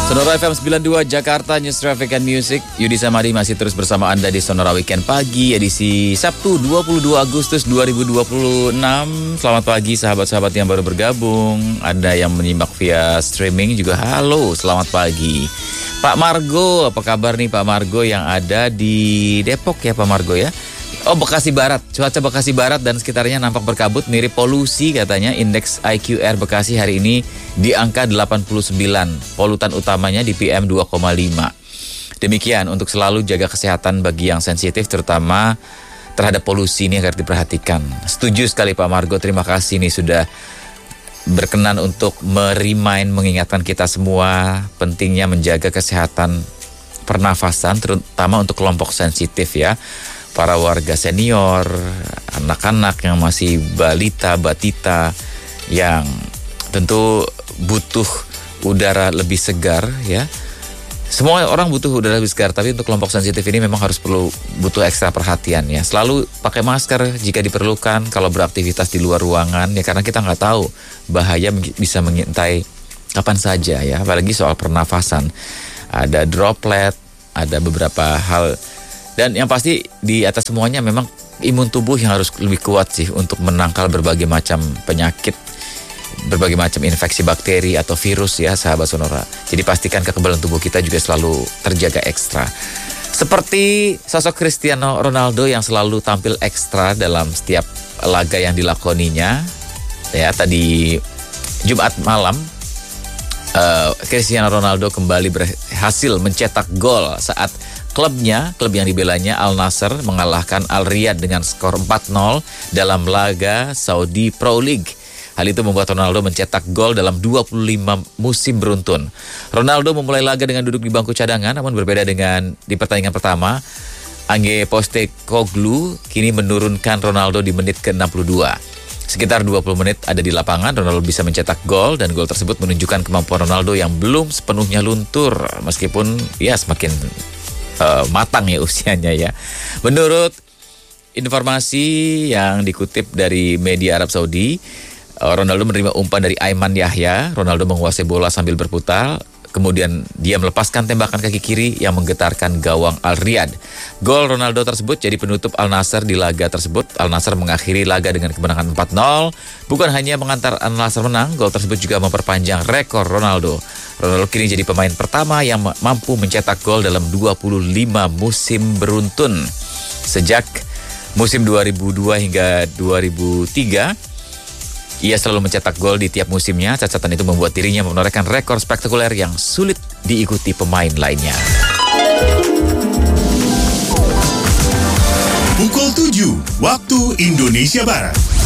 Sonora FM 92 Jakarta, News Traffic and Music. Yudi Samadi masih terus bersama Anda di Sonora Weekend Pagi, edisi Sabtu 22 Agustus 2026. Selamat pagi sahabat-sahabat yang baru bergabung. Anda yang menyimak via streaming juga halo, selamat pagi. Pak Margo, apa kabar nih Pak Margo yang ada di Depok ya Pak Margo ya? Oh, Bekasi Barat, cuaca Bekasi Barat dan sekitarnya nampak berkabut, mirip polusi katanya. Indeks IQR Bekasi hari ini di angka 89, polutan utamanya di PM 2,5. Demikian, untuk selalu jaga kesehatan bagi yang sensitif, terutama terhadap polusi ini agar diperhatikan. Setuju sekali Pak Margo, terima kasih nih sudah berkenan untuk mengingatkan kita semua pentingnya menjaga kesehatan pernafasan, terutama untuk kelompok sensitif ya. Para warga senior, anak-anak yang masih balita, batita, yang tentu butuh udara lebih segar ya. Semua orang butuh udara lebih segar, tapi untuk kelompok sensitif ini memang butuh ekstra perhatian ya. Selalu pakai masker jika diperlukan kalau beraktivitas di luar ruangan ya, karena kita nggak tahu bahaya bisa mengintai kapan saja ya. Apalagi soal pernafasan, ada droplet, ada beberapa hal. Dan yang pasti di atas semuanya memang imun tubuh yang harus lebih kuat sih untuk menangkal berbagai macam penyakit, berbagai macam infeksi bakteri atau virus ya sahabat Sonora. Jadi pastikan kekebalan tubuh kita juga selalu terjaga ekstra. Seperti sosok Cristiano Ronaldo yang selalu tampil ekstra dalam setiap laga yang dilakoninya. Ya, tadi Jumat malam Cristiano Ronaldo kembali berhasil mencetak gol saat klub yang dibelanya Al Nassr mengalahkan Al Riyadh dengan skor 4-0 dalam laga Saudi Pro League. Hal itu membuat Ronaldo mencetak gol dalam 25 musim beruntun. Ronaldo memulai laga dengan duduk di bangku cadangan, namun berbeda dengan di pertandingan pertama. Ange Postecoglou kini menurunkan Ronaldo di menit ke-62. Sekitar 20 menit ada di lapangan, Ronaldo bisa mencetak gol, dan gol tersebut menunjukkan kemampuan Ronaldo yang belum sepenuhnya luntur, meskipun ya semakin matang ya usianya ya. Menurut informasi yang dikutip dari media Arab Saudi, Ronaldo menerima umpan dari Aiman Yahya. Ronaldo menguasai bola sambil berputar, kemudian dia melepaskan tembakan kaki kiri yang menggetarkan gawang Al Riyadh. Gol Ronaldo tersebut jadi penutup Al Nassr di laga tersebut. Al Nassr mengakhiri laga dengan kemenangan 4-0. Bukan hanya mengantar Al Nassr menang, gol tersebut juga memperpanjang rekor Ronaldo. Ronaldo kini jadi pemain pertama yang mampu mencetak gol dalam 25 musim beruntun. Sejak musim 2002 hingga 2003, ia selalu mencetak gol di tiap musimnya. Catatan itu membuat dirinya menorehkan rekor spektakuler yang sulit diikuti pemain lainnya. Pukul 7, waktu Indonesia Barat.